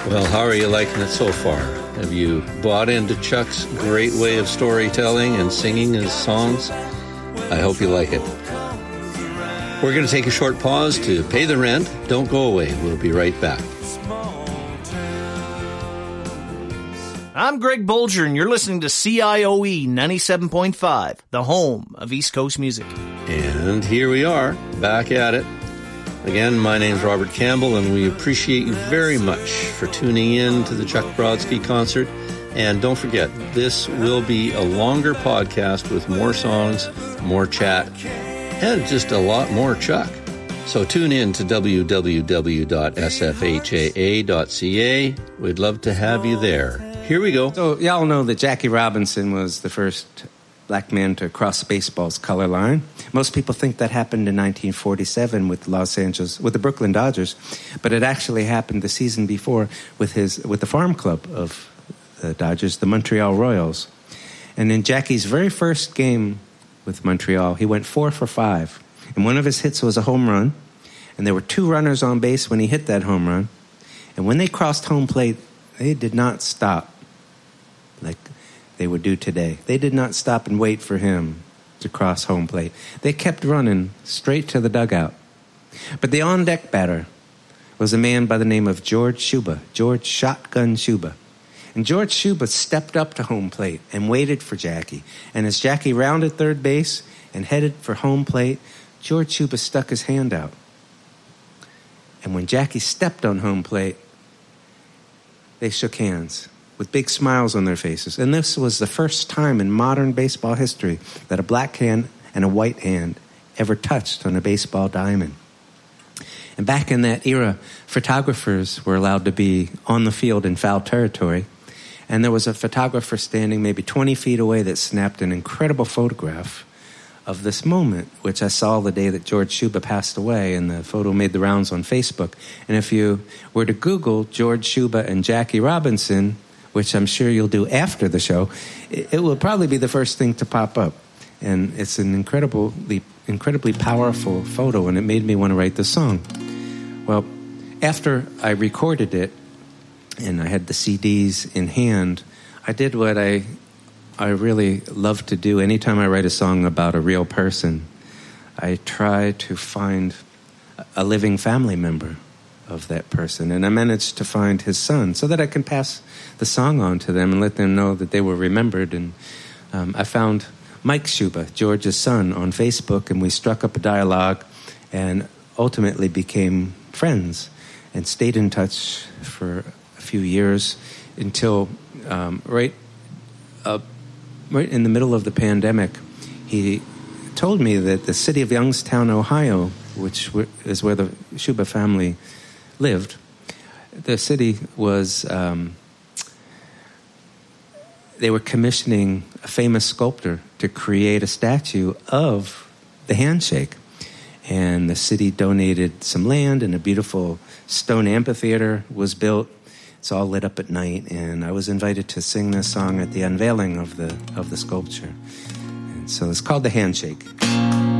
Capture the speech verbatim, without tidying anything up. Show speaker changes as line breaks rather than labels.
Well, how are you liking it so far? Have you bought into Chuck's great way of storytelling and singing his songs? I hope you like it. We're going to take a short pause to pay the rent. Don't go away. We'll be right back.
I'm Greg Bolger, and you're listening to C I O E ninety-seven point five, the home of East Coast music.
And here we are, back at it. Again, my name's Robert Campbell, and we appreciate you very much for tuning in to the Chuck Brodsky concert. And don't forget, this will be a longer podcast with more songs, more chat, and just a lot more Chuck. So tune in to w w w dot s f h a a dot c a. We'd love to have you there. Here we go.
So y'all know that Jackie Robinson was the first black man to cross baseball's color line. Most people think that happened in nineteen forty-seven with Los Angeles, with the Brooklyn Dodgers, but it actually happened the season before with his with the farm club of the Dodgers, the Montreal Royals. And in Jackie's very first game with Montreal, he went four for five. And one of his hits was a home run, and there were two runners on base when he hit that home run. And when they crossed home plate, they did not stop like they would do today. They did not stop and wait for him to cross home plate. They kept running straight to the dugout. But the on-deck batter was a man by the name of George Shuba, George Shotgun Shuba. And George Shuba stepped up to home plate and waited for Jackie. And as Jackie rounded third base and headed for home plate, George Shuba stuck his hand out. And when Jackie stepped on home plate, they shook hands with big smiles on their faces. And this was the first time in modern baseball history that a black hand and a white hand ever touched on a baseball diamond. And back in that era, photographers were allowed to be on the field in foul territory. And there was a photographer standing maybe twenty feet away that snapped an incredible photograph of this moment, which I saw the day that George Shuba passed away, and the photo made the rounds on Facebook. And if you were to Google George Shuba and Jackie Robinson, which I'm sure you'll do after the show, it, it will probably be the first thing to pop up. And it's an incredibly, incredibly powerful photo, and it made me want to write this song. Well, after I recorded it, and I had the C Ds in hand, I did what I I really love to do. Anytime I write a song about a real person, I try to find a living family member of that person. And I managed to find his son so that I can pass the song on to them and let them know that they were remembered. And um, I found Mike Shuba, George's son, on Facebook, and we struck up a dialogue and ultimately became friends and stayed in touch for a few years until um, right uh, right in the middle of the pandemic, he told me that the city of Youngstown, Ohio, which is where the Shuba family lived, the city was, um, they were commissioning a famous sculptor to create a statue of the handshake. And the city donated some land, and a beautiful stone amphitheater was built. It's all lit up at night, and I was invited to sing this song at the unveiling of the of the sculpture. And so it's called The Handshake.